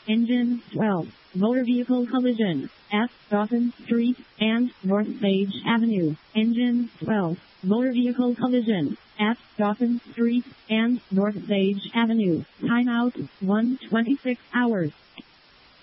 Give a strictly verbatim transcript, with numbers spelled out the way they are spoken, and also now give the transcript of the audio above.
Engine twelve. Motor vehicle collision at Dawson Street and North Page Avenue. Engine twelve. Motor vehicle collision at Dawson Street and North Page Avenue. Timeout one twenty-six hours.